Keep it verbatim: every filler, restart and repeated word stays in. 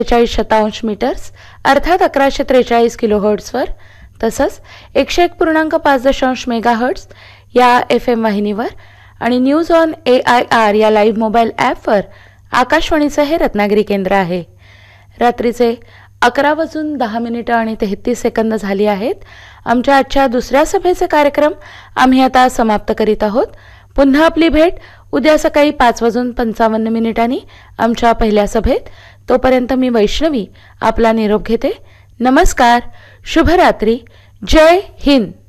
चाळीस शतांश मीटर्स अर्थात अकराशे त्रेचाळीस किलोहर्ट्जवर तसंच एकशे एक पूर्णांक पाच दशांश मेगाहर्ट्ज या एफ एम वाहिनीवर आणि news on A I R या लाईव्ह मोबाईल ॲपवर आकाशवाणीचं हे रत्नागिरी केंद्र आहे. रात्रीचे अकरा वाजून दहा मिनिटं आणि तेहतीस सेकंद झाली आहेत. आमच्या आजच्या दुसऱ्या सभेचे कार्यक्रम आम्ही आता समाप्त करीत आहोत. पुन्हा आपली भेट उद्या सकाळी पाच वाजून पंचावन्न मिनिटांनी आमच्या पहिल्या सभेत. तोपर्यंत मी वैष्णवी आपला निरोप घेते. नमस्कार, शुभरात्री, जय हिंद.